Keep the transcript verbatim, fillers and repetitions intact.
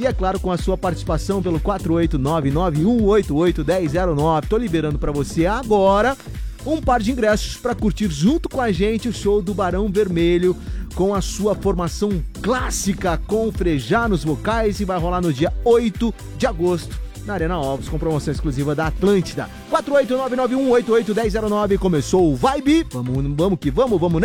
E é claro, com a sua participação pelo quatro oito nove nove um oito oito um zero zero nove. Tô liberando pra você agora um par de ingressos pra curtir junto com a gente o show do Barão Vermelho com a sua formação clássica com Frejá nos vocais, e vai rolar no dia oito de agosto na Arena Alves, com promoção exclusiva da Atlântida. quatro oito nove nove um oito oito um zero zero nove. Começou o Vibe. Vamos, vamos que vamos, vamos